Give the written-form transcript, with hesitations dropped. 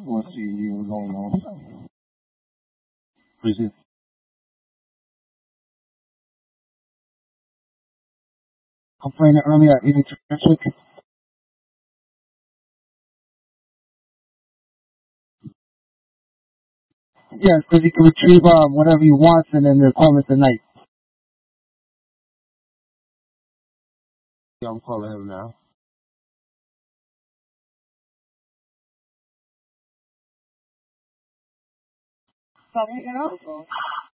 We'll see you going on. Appreciate it. I'm playing it earlier. Even next week. Yeah, because you can retrieve whatever you want and then call it the night. Yeah, I'm calling him now. Sorry, you know?